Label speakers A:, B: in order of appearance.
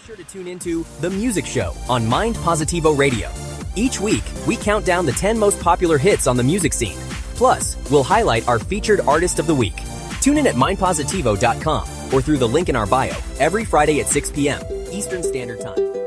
A: sure to tune into The Music Show on Mind Positivo Radio. Each week, we count down the 10 most popular hits on the music scene. Plus, we'll highlight our featured artist of the week. Tune in at mindpositivo.com or through the link in our bio every Friday at 6 p.m. Eastern Standard Time.